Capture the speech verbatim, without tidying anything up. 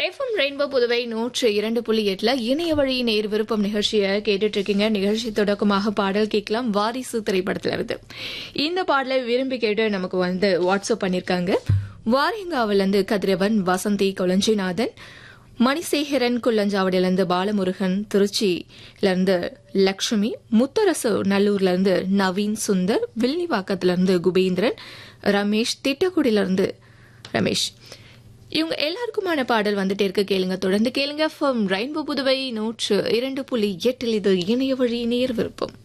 FM rainbow Puduvai நூற்று இரண்டு புள்ளி எட்டுல இணைய வழி நேர் விருப்பம் நிகழ்ச்சியை கேட்டுட்டு இருக்கீங்க. நிகழ்ச்சி தொடக்கமாக பாடல் கேட்கலாம். வாரிசு திரைப்படத்துல இருந்து இந்த பாடலை விரும்பி கேட்டு நமக்கு வந்து வாட்ஸ்அப் பண்ணிருக்காங்க. வாரியங்காவில இருந்து கதிரவன், வசந்தி, கொளஞ்சிநாதன், மணிசேகரன், குள்ளஞ்சாவடியில இருந்து பாலமுருகன், திருச்சியில இருந்து லட்சுமி, முத்தரசு நல்லூர்ல இருந்து நவீன் சுந்தர், வில்லிவாக்கத்துல இருந்து குபேந்திரன், ரமேஷ், திட்டக்குடியில இருந்து ரமேஷ். இவங்க எல்லாருக்குமான பாடல் வந்துட்டே இருக்கு. கேளுங்க, தொடர்ந்து கேளுங்க. ரெயின்போ புதுவை நூற்று இரண்டு புள்ளி எட்டில் இது இணைய வழி நேர் விருப்பம்.